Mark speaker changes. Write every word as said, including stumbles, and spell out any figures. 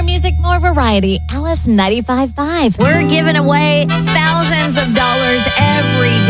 Speaker 1: music, more variety. Alice ninety-five point five.
Speaker 2: We're giving away thousands of dollars every